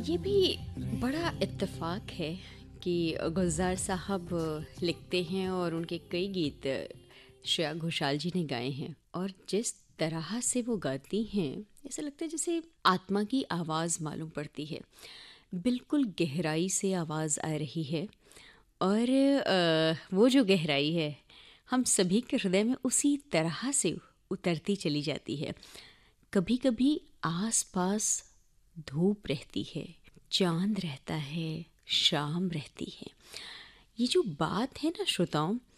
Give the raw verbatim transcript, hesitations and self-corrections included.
ये भी बड़ा इत्तेफाक है कि गुलज़ार साहब लिखते हैं और उनके कई गीत श्रेया घोषाल जी ने गाए हैं और जिस तरह से वो गाती हैं ऐसा लगता है जैसे आत्मा की आवाज़ मालूम पड़ती है। बिल्कुल गहराई से आवाज़ आ रही है और अ, वो जो गहराई है हम सभी के हृदय में उसी तरह से उतरती चली जाती है। कभी कभी आस पास धूप रहती है, चांद रहता है, शाम रहती है। ये जो बात है ना श्रोताओं,